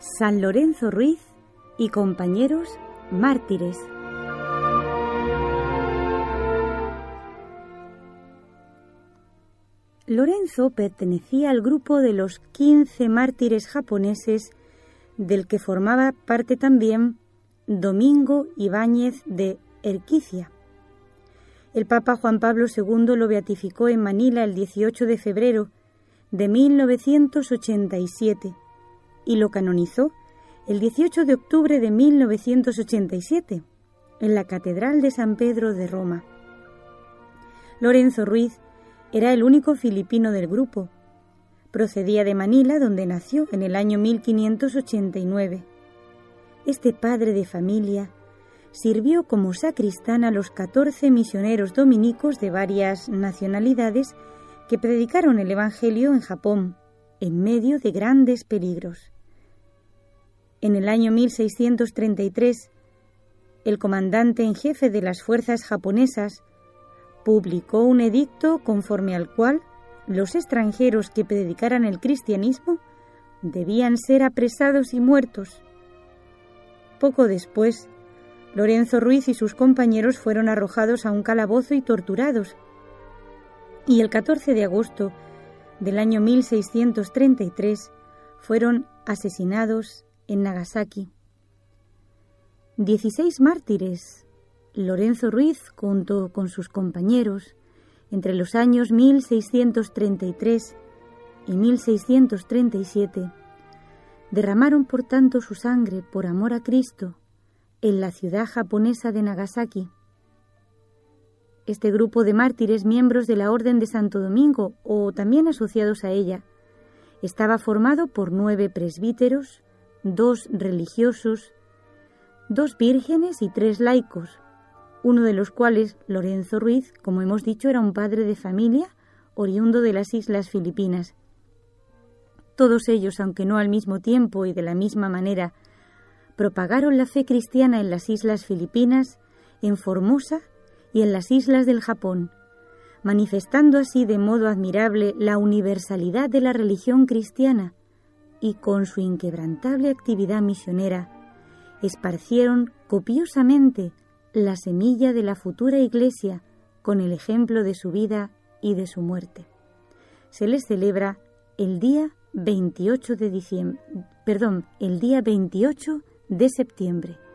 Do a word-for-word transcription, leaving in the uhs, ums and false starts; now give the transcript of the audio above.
San Lorenzo Ruiz y compañeros mártires. Lorenzo pertenecía al grupo de los quince mártires japoneses, del que formaba parte también Domingo Ibáñez de Erquicia. El Papa Juan Pablo segundo lo beatificó en Manila el dieciocho de febrero de mil novecientos ochenta y siete y lo canonizó el dieciocho de octubre de mil novecientos ochenta y siete en la Catedral de San Pedro de Roma. Lorenzo Ruiz era el único filipino del grupo. Procedía de Manila, donde nació en el año mil quinientos ochenta y nueve. Este padre de familia sirvió como sacristán a los catorce misioneros dominicos de varias nacionalidades que predicaron el Evangelio en Japón, en medio de grandes peligros. En el año mil seiscientos treinta y tres, el comandante en jefe de las fuerzas japonesas publicó un edicto conforme al cual los extranjeros que predicaran el cristianismo debían ser apresados y muertos. Poco después, Lorenzo Ruiz y sus compañeros fueron arrojados a un calabozo y torturados, y el catorce de agosto del año mil seiscientos treinta y tres fueron asesinados en Nagasaki. Dieciséis mártires, Lorenzo Ruiz junto con sus compañeros, entre los años mil seiscientos treinta y tres y mil seiscientos treinta y siete, derramaron por tanto su sangre por amor a Cristo en la ciudad japonesa de Nagasaki. Este grupo de mártires, miembros de la Orden de Santo Domingo o también asociados a ella, estaba formado por nueve presbíteros, dos religiosos, dos vírgenes y tres laicos, uno de los cuales, Lorenzo Ruiz, como hemos dicho, era un padre de familia oriundo de las Islas Filipinas. Todos ellos, aunque no al mismo tiempo y de la misma manera, propagaron la fe cristiana en las Islas Filipinas, en Formosa y en las islas del Japón, manifestando así de modo admirable la universalidad de la religión cristiana, y con su inquebrantable actividad misionera esparcieron copiosamente la semilla de la futura Iglesia con el ejemplo de su vida y de su muerte. Se les celebra el día veintiocho de diciembre, perdón, el día veintiocho de septiembre.